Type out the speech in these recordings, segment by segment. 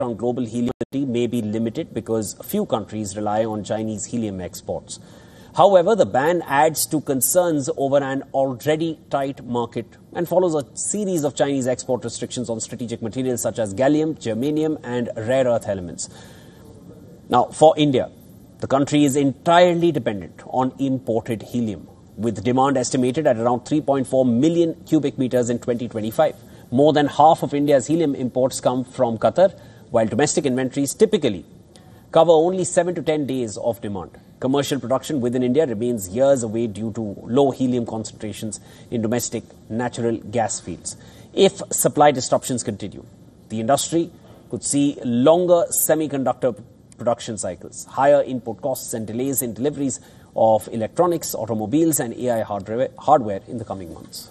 on global helium may be limited because few countries rely on Chinese helium exports. However, the ban adds to concerns over an already tight market and follows a series of Chinese export restrictions on strategic materials such as gallium, germanium and rare earth elements. Now, for India, the country is entirely dependent on imported helium, with demand estimated at around 3.4 million cubic meters in 2025. More than half of India's helium imports come from Qatar, while domestic inventories typically cover only 7 to 10 days of demand. Commercial production within India remains years away due to low helium concentrations in domestic natural gas fields. If supply disruptions continue, the industry could see longer semiconductor production cycles, higher input costs and delays in deliveries of electronics, automobiles and AI hardware in the coming months.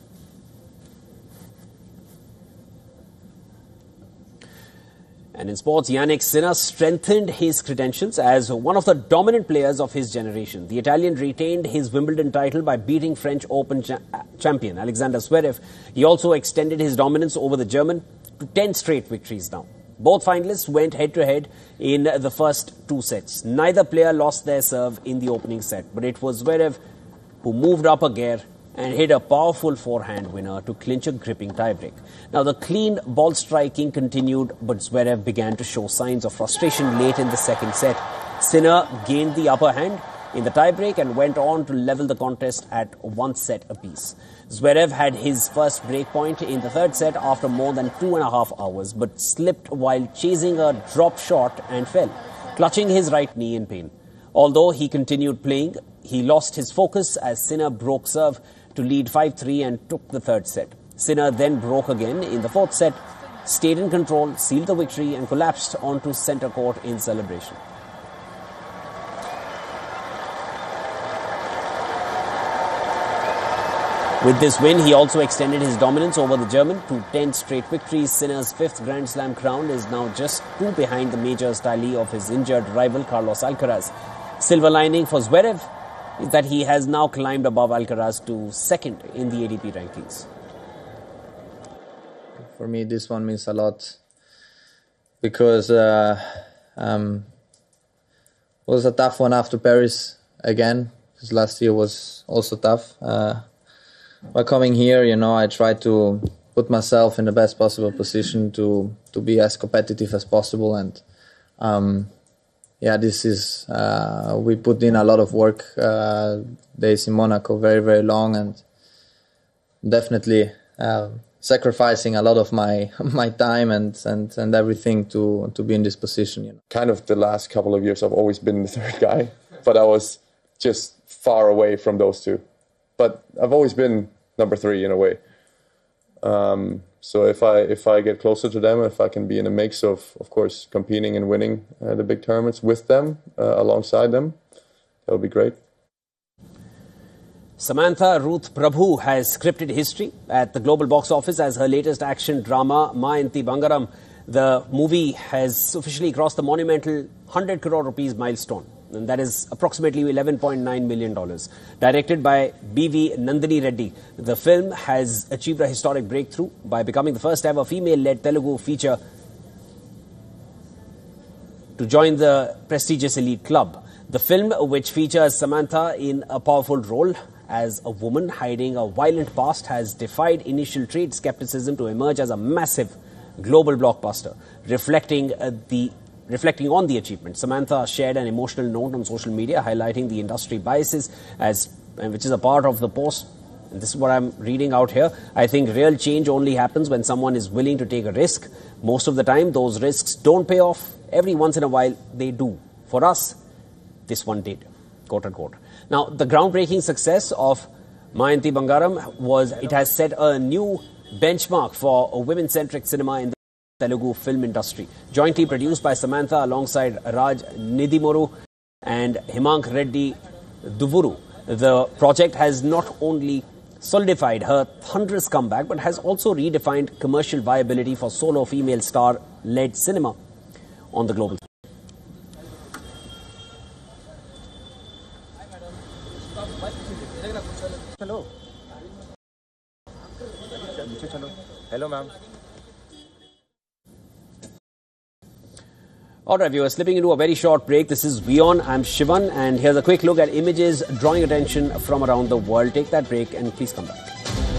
And in sports, Jannik Sinner strengthened his credentials as one of the dominant players of his generation. The Italian retained his Wimbledon title by beating French Open champion Alexander Zverev. He also extended his dominance over the German to 10 straight victories now. Both finalists went head-to-head in the first two sets. Neither player lost their serve in the opening set, but it was Zverev who moved up a gear and hit a powerful forehand winner to clinch a gripping tiebreak. Now, the clean ball striking continued, but Zverev began to show signs of frustration late in the second set. Sinner gained the upper hand in the tiebreak and went on to level the contest at 1 set apiece. Zverev had his first break point in the third set after more than 2.5 hours, but slipped while chasing a drop shot and fell, clutching his right knee in pain. Although he continued playing, he lost his focus as Sinner broke serve to lead 5-3 and took the third set. Sinner then broke again in the fourth set, stayed in control, sealed the victory and collapsed onto centre court in celebration. With this win, he also extended his dominance over the German to 10 straight victories. Sinner's fifth Grand Slam crown is now just 2 behind the majors tally of his injured rival Carlos Alcaraz. Silver lining for Zverev is that he has now climbed above Alcaraz to second in the ADP rankings. For me, this one means a lot because it was a tough one after Paris again, because last year was also tough. By coming here, I try to put myself in the best possible position to be as competitive as possible. And this is, we put in a lot of work, days in Monaco, very, very long, and definitely sacrificing a lot of my time and everything to be in this position. Kind of the last couple of years, I've always been the third guy, but I was just far away from those two. But I've always been number 3 in a way. So if I get closer to them, if I can be in a mix of course, competing and winning the big tournaments with them, alongside them, that would be great. Samantha Ruth Prabhu has scripted history at the global box office as her latest action drama, Ma Inti Bangaram. The movie has officially crossed the monumental 100 crore rupees milestone, and that is approximately $11.9 million. Directed by B.V. Nandini Reddy, the film has achieved a historic breakthrough by becoming the first ever female-led Telugu feature to join the prestigious elite club. The film, which features Samantha in a powerful role as a woman hiding a violent past, has defied initial trade skepticism to emerge as a massive global blockbuster, reflecting on the achievement. Samantha shared an emotional note on social media highlighting the industry biases which is a part of the post. And this is what I'm reading out here. I think real change only happens when someone is willing to take a risk. Most of the time, those risks don't pay off. Every once in a while, they do. For us, this one did, quote unquote. Now, the groundbreaking success of Ma Inti Bangaram it has set a new benchmark for a women-centric cinema in the Telugu film industry. Jointly produced by Samantha alongside Raj Nidimoru and Himank Reddy Duvuru, the project has not only solidified her thunderous comeback but has also redefined commercial viability for solo female star-led cinema on the global stage. Hello, ma'am. All right, viewers, slipping into a very short break. This is WION. I'm Shivan, and here's a quick look at images drawing attention from around the world. Take that break and please come back.